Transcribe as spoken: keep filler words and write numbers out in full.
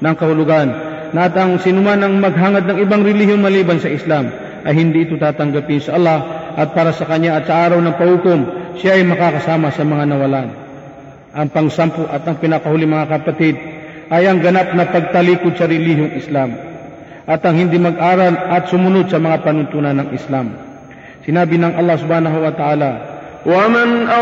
ng kahulugan na at ang sinuman ang maghangad ng ibang relihiyon maliban sa Islam ay hindi ito tatanggapin sa Allah at para sa Kanya at sa araw ng pahukom siya ay makakasama sa mga nawalan. Ang pangsampu at ang pinakahuli mga kapatid ay ang ganap na pagtalikod sa relihiyong Islam at ang hindi mag-aral at sumunod sa mga panuntunan ng Islam. Sinabi ng Allah subhanahu wa ta'ala, وَمَنْ